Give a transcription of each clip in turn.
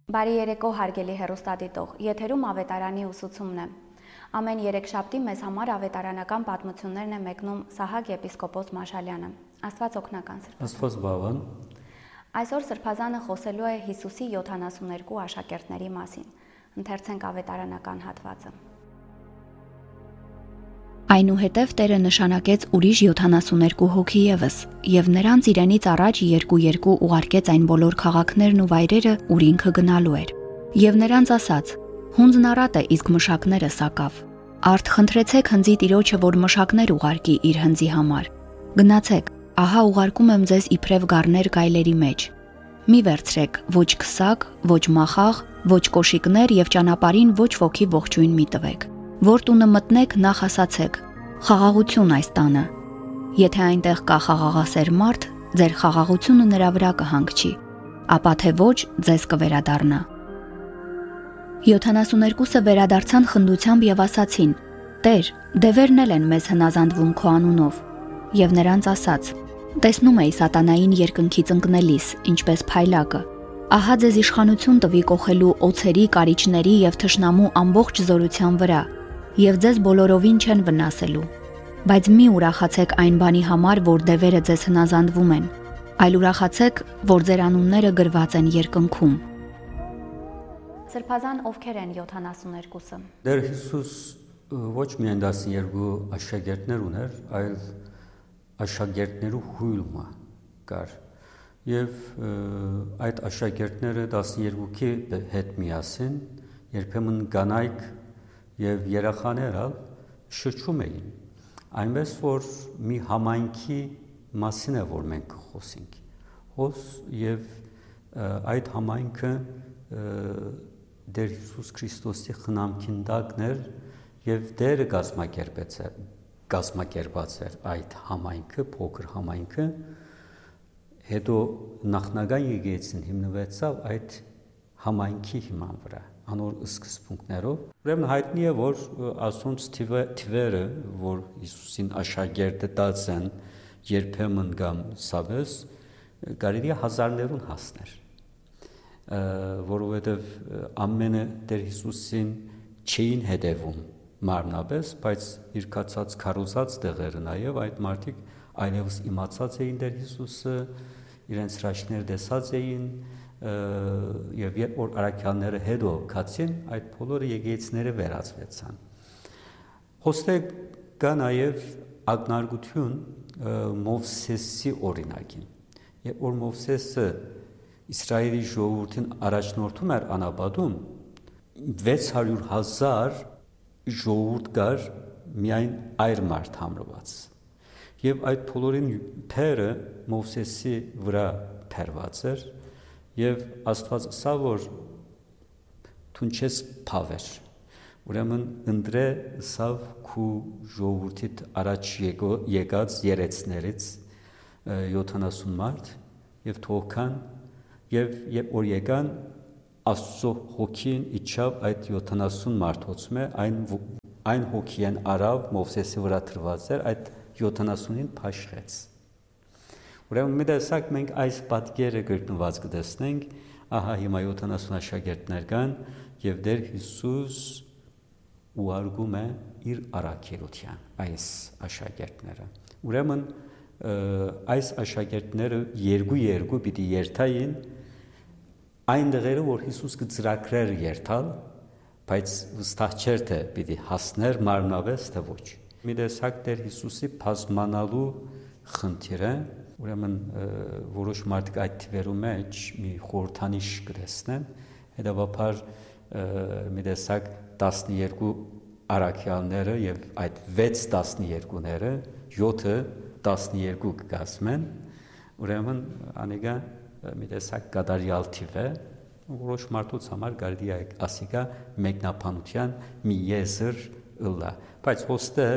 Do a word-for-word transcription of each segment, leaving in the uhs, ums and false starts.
Բարի երեկո հարգելի հեռուստադիտող, եթերում ավետարանի ուսուցումն է։ Ամեն երեքշաբթի մեզ համար ավետարանական պատմություններն է մեկնում Սահակ եպիսկոպոս Մաշալյանը։ Աստված օգնական Սրբազան։ Աստված բավան։ Այսօր Սրբազանը խոսելու է Հիսուսի յոթանասուններկու աշակերտների մասին։ Ընթերցենք ավետարանական հատվածը։ Այնուհետև Տերը նշանակեց ուրիշ յոթանասուներկու հոգի ևս, եւ նրանց իրենից առաջ երկու-երկու ուղարկեց այն բոլոր քաղաքներն ու վայրերը, ուր ինքը գնալու էր։ Եվ նրանց ասաց. «Հունձն առատ է, իսկ մշակները սակավ։ Արդ խնդրեցեք հնձի Տիրոջը, որ մշակներ ուղարկի իր հնձի համար։ Գնացեք, ահա ուղարկում եմ ձեզ իբրև գառներ գայլերի մեջ։ Մի վերցրեք ոչ քսակ, ոչ մախաղ, ոչ կոշիկներ եւ ճանապարհին ոչ ոքի ողջույն մի տվեք։ Որ տունը մտնեք, նախ ասացեք. խաղաղություն այս տանը։ Եթե այնտեղ կա խաղաղասեր մարդ, ձեր խաղաղությունը նրա վրա կհանգչի, ապա թե ոչ, ձեզ կվերադառնա։ Յոթանասուներկուսը վերադարձան խնդությամբ եւ ասացին. Տեր, դևերն էլ են մեզ հնազանդվում քո անունով։ Եվ նրանց ասաց. տեսնում էի սատանային երկնքից ընկնելիս, ինչպես փայլակը։ Ահա ձեզ իշխանություն տվի կողելու օձերի, կարիճների եւ թշնամու ամբողջ զորության վրա, եւ ձեզ բոլորովին չեն վնասելու։ Բայց մի ուրախացեք այն բանի համար, որ դևերը ձեզ հնազանդվում են, այլ ուրախացեք, որ ձեր անունները գրված են երկնքում։ Սրբազան ովքեր են յոթանասուներկուսը։ Տեր Հիսուս ոչ միայն տասներկու աշակերտներ ուներ, այլ աշակերտներու հույլումը կար։ Եվ այդ աշակերտները տասներկուքի հետ միասին երբեմն կանայք եւ երեխաները շրջում էին, այնպես որ մի համայնքի մասին է որ մենք կխոսենք։ Հոս եւ այդ համայնքը Տեր Հիսուս Քրիստոսի խնամքին տակն էր եւ Տերը կազմակերպեց կազմակերպած էր այդ համայնքը, փոքր համայնքը, հետո նախնական եկեղեցին հիմնվեցավ այդ համայնքի հիման վրա, անոր սկզբունքներով։ Ուրեմն հայտնի է, որ ասոնց թվերը, որ Հիսուսին աշակերտը տած են երբեմն կամ սավես, կարելի է հազարներուն հասներ, որովհետև ամենը Տեր Հիսուսին չէին հետևում մարմնապես, բայց իր կացած քարոզած տեղերը նաև այդ մարդիկ այլևս իմացած էին Տեր Հիսուսը, իրենց հրաշքներ տեսած էին, եւ երբ որ առաքյալները հետո կացին, այդ բոլորը եկեղեցիները վերածվեցան։ Խոստե կա նաև ակնարկություն Մովսեսի օրինակին։ Երբ որ Մովսեսը Իսրայելի ժողովրդին առաջնորդում էր անապատում, վեց հարյուր հազար ժողովուրդ կար միայն այր մարդ համրված։ Եվ այդ բոլորին թերը Մովսեսի վրա թերված էր, եւ Աստված ասա, որ դու չես փավեր։ Ուրեմն ընտրե սավ քու ժողովրդիդ առաջ եկած երեցներից յոթանասուն մարդ եւ թողքան եւ երբ որ եկան Աստծո հոգին իջավ այդ յոթանասուն մարդոցմե այն այն հոգին արավ Մովսեսի վրա տրված էր այդ յոթանասունին փաշխեց։ Ուրեմն մի տեսակ մենք այս պատկերը գտնված կտեսնենք, ահա հիմա յոթանասուն աշակերտներ կան եւ Տեր Հիսուս ուղարկում է իր առաքելության այս աշակերտները։ Ուրեմն այս աշակերտները երկու-երկու պիտի երթային այն դեղերը, որ Հիսուս կծրագրեր երթալ, բայց վստահ չէր թե պիտի հասներ մարմնապես թե ոչ։ Մի տեսակ Տեր Հիսուսի բազմանալու խնդիրը, ուրեմն որոշ մարդիկ այդ թվերու մեջ մի խորհրդանիշ կտեսնեն, հետևաբար մի տեսակ տասներկու առաքյալները եւ այդ վեց տասներկուները յոթը տասներկու կգազմեն, ուրեմն անիկա մի տեսակ կատարյալ թիվ է, որոշ մարդուց համար կարելի է ասիկա մեկնաբանության մի եզր ըլլա, բայց հոստը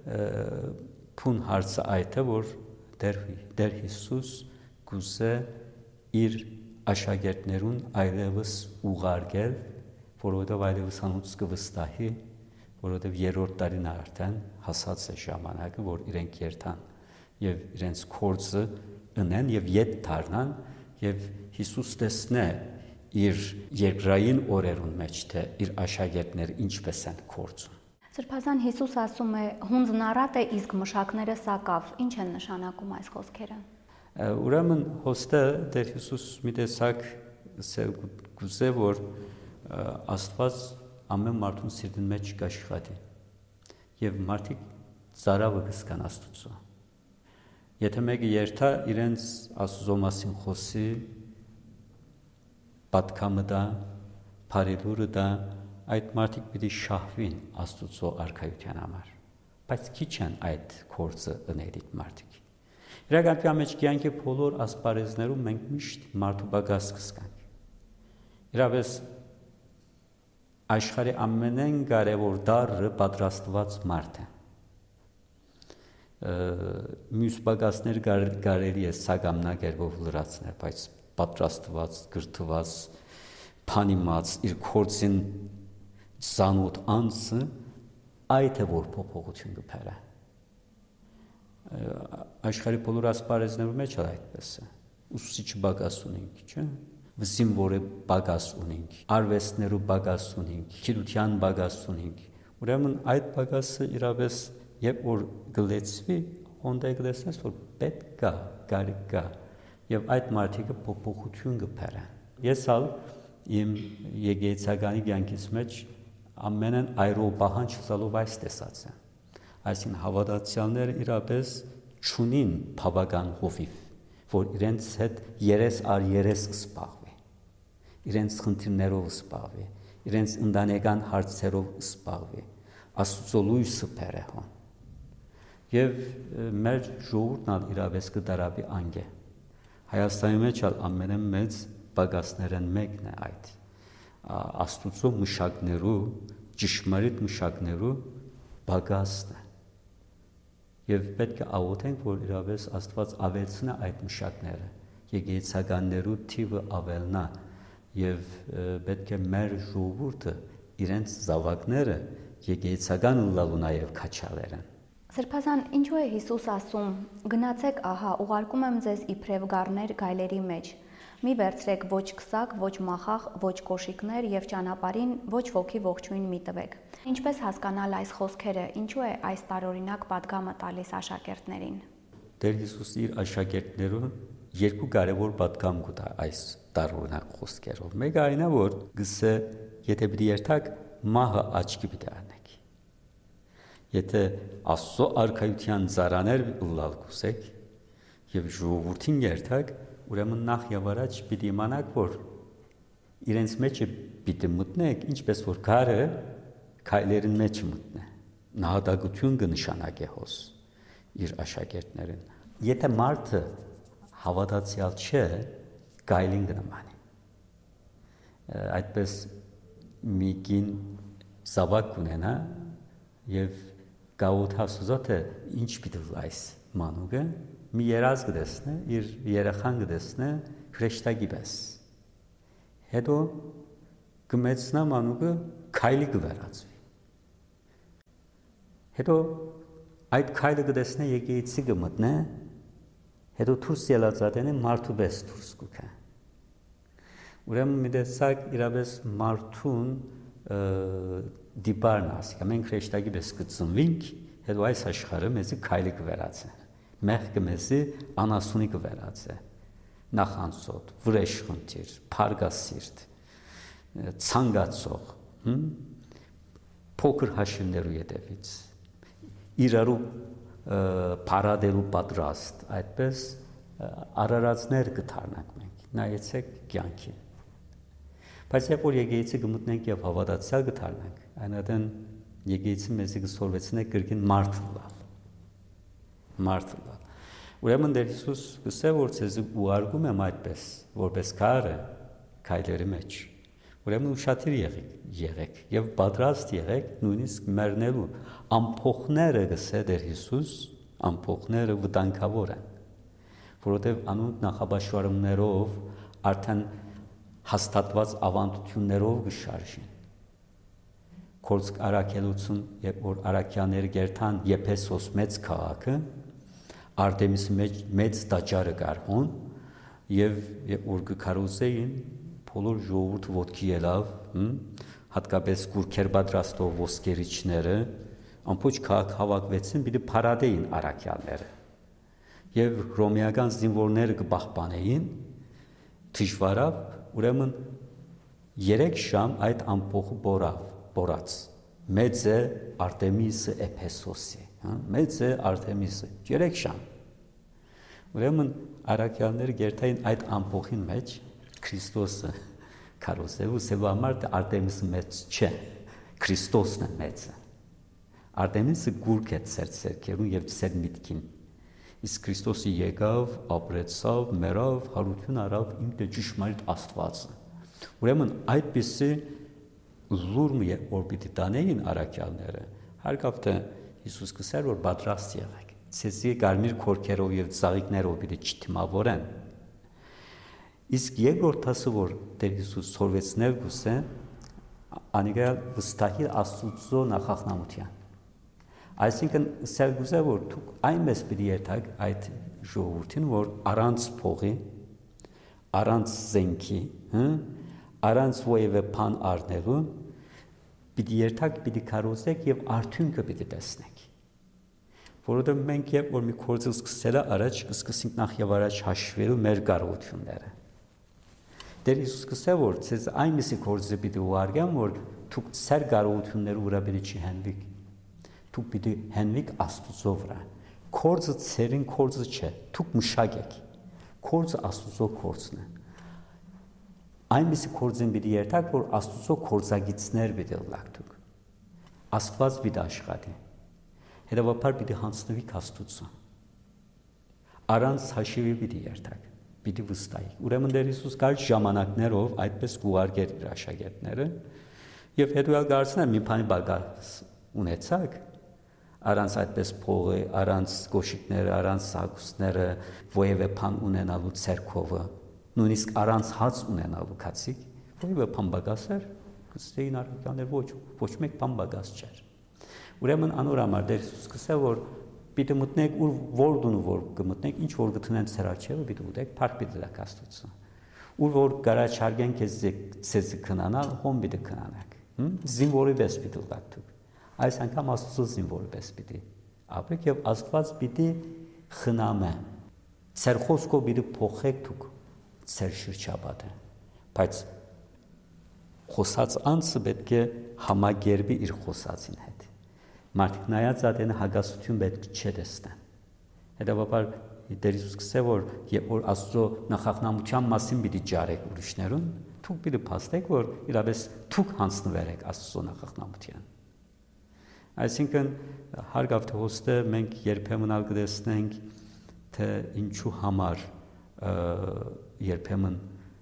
փուն հարցը այդ է, որ Տեր Հիսուս գուզե իր աշակերտներուն այլևս ուղարկել, որովհետև այլևս անոնց կվստահի, որովհետև երրորդ տարին արդեն հասած է ժամանակը, որ իրենք երթան եւ իրենց կորձը ընեն եւ ետ դառնան եւ Հիսուս տեսնե իր երկրային օրերուն մեջ, թե իր աշակերտները ինչպես են կործում։ Սրբազան Հիսուս ասում է հունձն առատ է, իսկ մշակները սակավ։ Ինչ են նշանակում այս խոսքերը։ Ուրեմն հոստը Տեր Հիսուս մի տեսակ գուզե, որ Աստված ամեն մարդուն սիրտին մեջ կաշխատի եւ մարդիկ ծարավը կսկան Աստծո։ Եթե մեկը երթա իրենց Աստծո մասին խոսի, պատկամը դա, բարելուրը դա, այդ մարդիկ պիտի շահվին Աստծո արքայության համար, բայց քիչ են այդ կորձը ընելիք մարդիկ։ Իրականում մեջ կյանքի բոլոր ասպարեզներում մենք միշտ մարդու բագաս կսկանք։ Իրավես աշխարհի ամենեն կարևոր դարը պատրաստված մարդ է։ Մյուս բագասներ կարելի է սագամնակերպով լրացնել, բայց պատրաստված, գրթված, փանիմաց իր կորձին զանոթ անձը այդ է որ փոփոխություն կփերը։ Աշխարհի բոլոր ասպարեզներում մեջ այդպես է։ Ուսուցիչ բագաս ունենք, չէ՞։ Զինվորը բագաս ունենք, արվեստներու բագաս ունենք, գիտության բագաս ունենք։ Ուրեմն այդ բագասը իրավես Եվ որ գլեցվի, հոնդե գլեցնես, որ պետք կա, կարիք կա, և այդ մարդիկը փոփոխություն կփերեն։ Ես ալ իմ եկեղեցականի կյանքից մեջ ամենեն այրով պահանջելով այս տեսած եմ։ Այսինքն հավատացյալները իրապես չունին բավական հովիվ, որ իրենց հետ երես առ երես կսպաղվի, իրենց խնդիրներով կսպաղվի, իրենց ընտանեկան հարցերով կսպաղվի, Աստծո լույսը բերե հոն։ Եվ մեր ժողովուրդն ալ իրավես կդարաբի անգե։ Հայաստանի մեջ ալ ամենամեծ բագասներն մեկն է այդ։ Աստուծո մշակներու, ճշմարիտ մշակներու բագասն է։ Եվ պետք է աղոթենք, որ իրավես Աստված ավելցնա այդ մշակները, եկեղեցականներու թիվը ավելնա, եւ պետք է մեր ժողովուրդը իրենց զավակները եկեղեցական լալու նաեւ քաչալերեն։ Սրբազան, ինչու է Հիսուս ասում. գնացեք, ահա, ուղարկում եմ ձեզ իբրև գառներ գայլերի մեջ։ Մի վերցրեք ոչ քսակ, ոչ մախախ, ոչ կոշիկներ եւ ճանապարհին ոչ ոքի ողջույն մի տվեք։ Ինչպես հասկանալ այս խոսքերը, ինչու է այս տարօրինակ պատգամը տալիս աշակերտներին։ Տեր Հիսուսը իր աշակերտներուն երկու կարևոր պատգամ կտա այս տարօրինակ խոսքերով։ Մեկը այն է, որ գսե եթե պիտի երթակ մահը աչքի պիտի առնեք։ Եթե Աստծո արքայության ծառաներ լալ կուսեք եւ ժողովրդին երթակ, ուրեմն նախ եւ առաջ պիտի իմանաք, որ իրենց մեջ պիտի մտնեք, ինչպես որ գարը քայլերին մեջ մտնե։ Նահատակություն կնշանակե հոս իր աշակերտներին։ Եթե մարդը հավատացյալ չէ, գայլին կնմանի։ Այդպես մի կին զավակ ունենա եւ գաութասուզոթը ինչ պիտի այս մանուկը մի երազ կդեսնե իր երախան կդեսնե քրեշտակի պես հետո կմեցնա մանուկը քայլի կվերածվի հետո այդ քայլը կդեսնե եկեղեցի կմտնե հետո դուրս ելածատենը մարդու պես դուրս կուքա ուրեմն մի տեսակ իրապես մարդուն դիպարն ասիկա, մենք հրեշտակի պես կծնվինք, հետո այս աշխարը մեզի քայլի կվերած է, մեղքը մեզի անասունի կվերած է, նախանցոտ, վրեժ խնդիր, փարգասիրտ, ցանկացող, փոքր հաշիվներու ետևից, իրարու փարադելու պատրաստ, այդպես արարածներ կդառնանք մենք, նայեցեք կյանքին։ Բայց երբ որ եկեղեցի կմտնենք եւ հավատացյալ կդառնանք, այնատեն եկեղեցին մեզի կսորվեցնե կրկին մարդ լալ։ Մարդ լալ։ Ուրեմն Տեր Հիսուս գսե որ ցեզ ուղարկում եմ այդպես, որպես քարը քայլերի մեջ։ Ուրեմն ուշադիր եղեք, եղեք եւ պատրաստ եղեք նույնիսկ մեռնելու ամփոխները գսե Տեր Հիսուս, ամփոխները վտանգավոր են, որովհետեւ անոնք նախաբաշխարումներով արդեն հաստատված ավանդություններով կշարժին։ Կորցք արաքելություն, երբ որ արաքյաները գերթան Եփեսոս մեծ քաղաքը, Արտեմիսի մեջ մեծ տաճարը կար հոն, եւ երբ որ կքարոզեին բոլոր ժողովուրդ ոտքի ելավ, հատկապես գուրքեր պատրաստող ոսկերիչները, ամբողջ քաղաք հավաքվեցին, պիտի փարադեին առաքյալները։ Եվ ռոմեական զինվորները կպահպանեին, դժվարավ, ուրեմն երեք շամ այդ ամփոխը բորավ, բորած։ Մեծ է Արտեմիսը Էփեսոսի, մեծ է Արտեմիսը, երեք շամ։ Ուրեմն առաքյալները գերտային այդ ամփոխին մեջ Քրիստոսը քարոզելու սեվամար Արտեմիսը մեծ չէ, Քրիստոսն է մեծը։ Արտեմիսը գուրք է ծեր ցերկերուն եւ ծեր միտքին։ Իսկ Քրիստոսը եկավ, ապրեցավ, մեռավ, հարություն արավ ինքը ճշմարիտ Աստվածը։ Ուրեմն այդպիսի լուրմ է որ պիտի տանեին առաքյալները, հարկավ թե Հիսուս կսեր որ պատրաստ եղեք։ Ցեզի կարմիր քորքերով եւ ծաղիկներով պիտի չթիմավորեն։ Իսկ երկրորդ ասը որ Տեր Հիսուս սորվեցնել գուսե, անիկա վստահի Աստծո նախախնամության։ Այսինքն սեր գուզե որ դուք այնպես պիտի երթաք այդ ժողովրդին որ առանց փողի, առանց զենքի, առանց ովևէ բան առնելու պիտի երթաք, պիտի քարոզեք եւ արդյունքը պիտի տեսնեք։ Որովհետեւ մենք երբ որ մի գործը սկսելա առաջ կսկսենք նախ եւ առաջ հաշվելու մեր կարողությունները։ Տեր Հիսուս կսե որ ցեզ այնպիսի գործը պիտի ուղարկեմ որ դուք ծեր կարողությունները ուրա պիտի չհենվիկ։ Դուք պիտի հենվիկ Աստծո վրա։ Գործը ցերին գործը չէ, դուք մշակեք։ Գործը Աստծո գործն է։ Այնպիսի գործին պիտի երթաք որ Աստծո գործագիծներ պիտի լակ դուք։ Աստված պիտի աշխատի։ Հետևաբար պիտի հանձնվիք Աստծո։ Առանց հաշիվի պիտի երթաք, պիտի վստահեք։ Ուրեմն Տեր Հիսուս կար ժամանակներով այդպես կուղարկեր իր աշակերտները եւ հետո ալ գարցնա մի բանի բագաս ունեցակ առանց այդպես փողը, առանց գոշիկները, առանց սակուսները, ովևէ բան ունենալու ցերկովը, նույնիսկ առանց հաց ունենալու քացիկ, ովևէ բան բագասեր, կստեին առաքյալներ ոչ, ոչ մեկ բան բագաս չէր։ Ուրեմն անոր համար Տեր Հիսուս կսե որ պիտի մտնեք ուր որ դուն որ կմտնեք ինչ որ գտնեն ծեր աչքերը պիտի ուտեք փառք պիտի դաք Աստծո ուր որ գարաչարգեն քեզ ցեզ քնանալ հոմ պիտի քնանաք զինվորի պես պիտի լաք դուք այս անգամ Աստծո զինվորի պես պիտի ապրեք եւ Աստված պիտի խնամե ծեր խոսքով պիտի փոխեք դուք ծեր շրջապատը բայց խոսած անձը պետք է համագերբի իր խոսածին հետ Մարդիկ նայած ատեն հագասություն պետք չէ տեսնեն։ Հետևաբար Տեր Հիսուս կսե որ երբ որ Աստծո նախախնամության մասին պիտի ջարեք ուրիշներուն, դուք պիտի փաստեք որ իրապես դուք հանձնվերեք Աստծո նախախնամության։ Այսինքն հարգավ թե հոստը մենք երբեմն ալ կտեսնենք թե ինչու համար երբեմն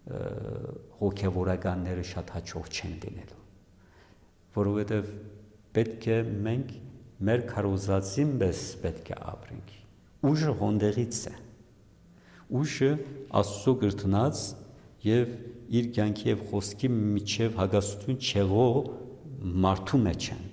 հոգևորականները շատ հաջող չեն լինելու։ Որովհետև պետք է մենք մեր քարոզածին պես պետք է ապրենք։ Ուժը հոնդերից է։ Ուժը Աստծո գրտնած եւ իր կյանքի եւ խոսքի միջև հագասություն չեղող մարդու մեջ են։